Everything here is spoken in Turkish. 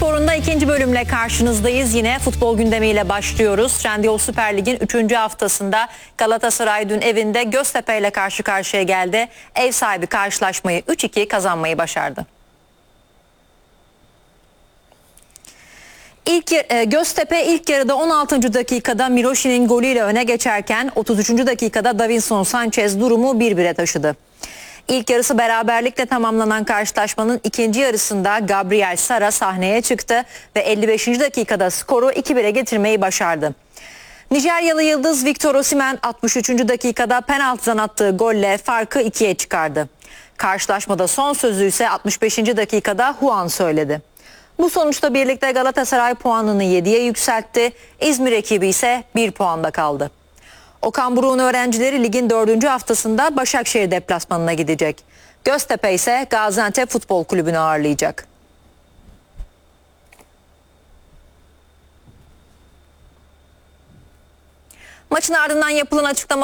Spor'unda ikinci bölümle karşınızdayız. Yine futbol gündemiyle başlıyoruz. Trendyol Süper Lig'in 3. haftasında Galatasaray dün evinde Göztepe ile karşı karşıya geldi. Ev sahibi karşılaşmayı 3-2 kazanmayı başardı. Göztepe ilk yarıda 16. dakikada Miroşi'nin golüyle öne geçerken 33. dakikada Davinson Sanchez durumu 1-1'e taşıdı. İlk yarısı beraberlikle tamamlanan karşılaşmanın ikinci yarısında Gabriel Sara sahneye çıktı ve 55. dakikada skoru 2-1'e getirmeyi başardı. Nijeryalı yıldız Victor Osimhen 63. dakikada penaltıdan attığı golle farkı 2'ye çıkardı. Karşılaşmada son sözü ise 65. dakikada Juan söyledi. Bu sonuçla birlikte Galatasaray puanını 7'ye yükseltti. İzmir ekibi ise 1 puanda kaldı. Okan Buruk'un öğrencileri ligin 4. haftasında Başakşehir deplasmanına gidecek. Göztepe ise Gaziantep Futbol Kulübü'nü ağırlayacak. Maçın ardından yapılan açıklama